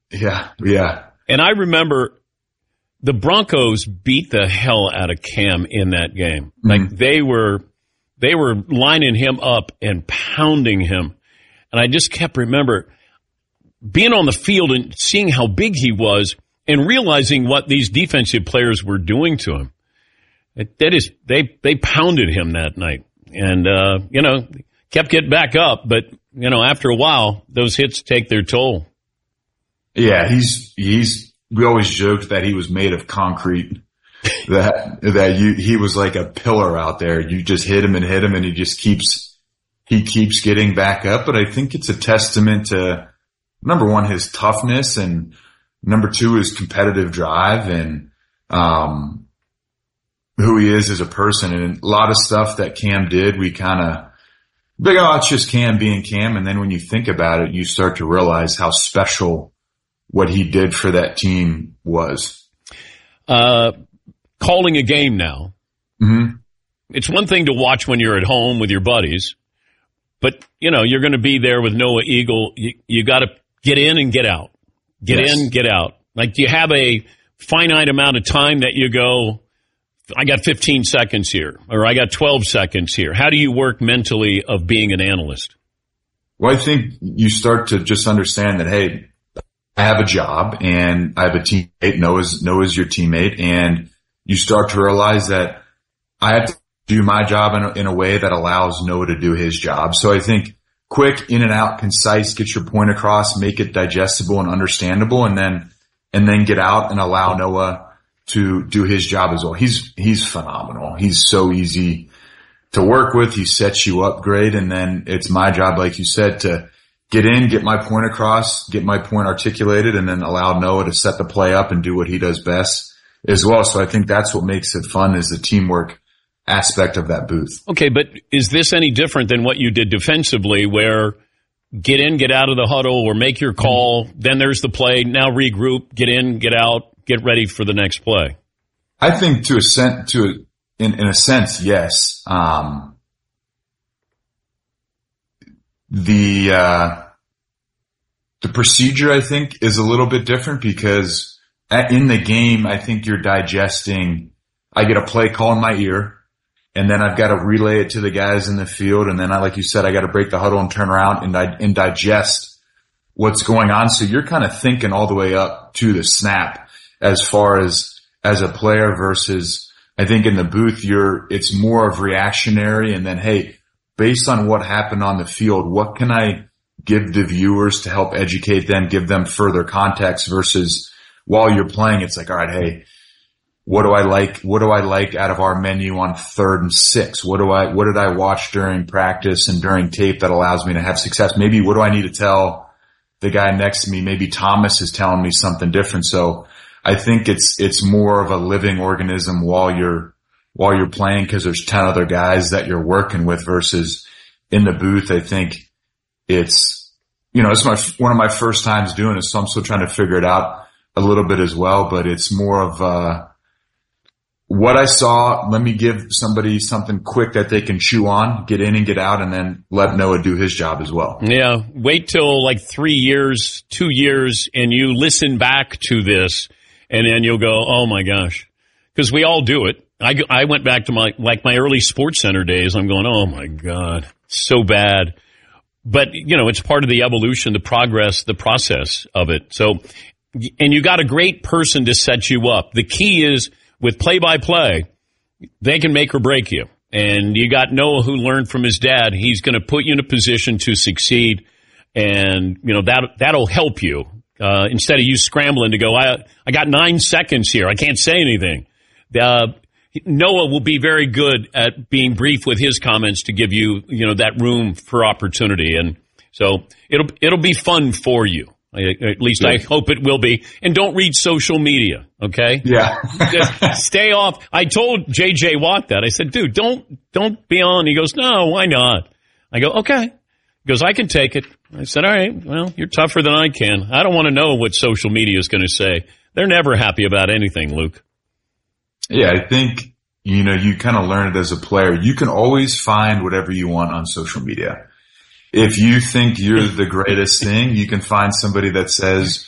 Yeah, yeah. And I remember the Broncos beat the hell out of Cam in that game. Like they were lining him up and pounding him. And I just kept remember being on the field and seeing how big he was and realizing what these defensive players were doing to him. They pounded him that night. And, kept getting back up. But, after a while, those hits take their toll. Yeah, we always joked that he was made of concrete, he was like a pillar out there. You just hit him and he just keeps getting back up. But I think it's a testament to, number one, his toughness, and number two, his competitive drive, and, who he is as a person. And a lot of stuff that Cam did, we kind of, it's just Cam being Cam. And then when you think about it, you start to realize how special what he did for that team was. Calling a game now. Mm-hmm. It's one thing to watch when you're at home with your buddies, but, you're going to be there with Noah Eagle. You got to get in and get out. Get in, get out. Like, do you have a finite amount of time that you go, I got 15 seconds here, or I got 12 seconds here? How do you work mentally of being an analyst? Well, I think you start to just understand that, hey, I have a job and I have a teammate. Noah's your teammate, and you start to realize that I have to do my job in a way that allows Noah to do his job. So I think quick, in and out, concise, get your point across, make it digestible and understandable, and then get out and allow Noah to do his job as well. He's phenomenal. He's so easy to work with. He sets you up great. And then it's my job, like you said, to get in, get my point across, get my point articulated, and then allow Noah to set the play up and do what he does best as well. So I think that's what makes it fun, is the teamwork aspect of that booth. Okay, but is this any different than what you did defensively, where get in, get out of the huddle, or make your call, then there's the play, now regroup, get in, get out, get ready for the next play? I think in a sense, yes. The procedure, I think, is a little bit different, because in the game, I think you're digesting. I get a play call in my ear, and then I've got to relay it to the guys in the field. And then like you said, I got to break the huddle and turn around and digest what's going on. So you're kind of thinking all the way up to the snap as far as a player, versus I think in the booth, it's more of reactionary. And then, hey, based on what happened on the field, what can I give the viewers to help educate them, give them further context, versus while you're playing, it's like, all right, hey, what do I like out of our menu on 3rd and 6? What did I watch during practice and during tape that allows me to have success? Maybe what do I need to tell the guy next to me? Maybe Thomas is telling me something different. So I think it's more of a living organism while you're playing, because there's 10 other guys that you're working with, versus in the booth. I think it's one of my first times doing it, so I'm still trying to figure it out a little bit as well, but it's more of, what I saw, let me give somebody something quick that they can chew on, get in and get out, and then let Noah do his job as well. Yeah. Wait till like 3 years, 2 years, and you listen back to this, and then you'll go, oh my gosh. Because we all do it. I went back to my early Sports Center days. I'm going, oh my God, so bad. But, it's part of the evolution, the progress, the process of it. So, and you got a great person to set you up. The key is, with play-by-play, they can make or break you. And you got Noah, who learned from his dad. He's going to put you in a position to succeed. And, that'll help you. Instead of you scrambling to go, I got 9 seconds here, I can't say anything. Noah will be very good at being brief with his comments to give you, that room for opportunity. And so it'll be fun for you. At least I hope it will be. And don't read social media, okay? Yeah. Just stay off. I told J.J. Watt that. I said, dude, don't be on. He goes, no, why not? I go, okay. He goes, I can take it. I said, all right, well, you're tougher than I can. I don't want to know what social media is going to say. They're never happy about anything, Luke. Yeah, I think, you kind of learn it as a player. You can always find whatever you want on social media. If you think you're the greatest thing, you can find somebody that says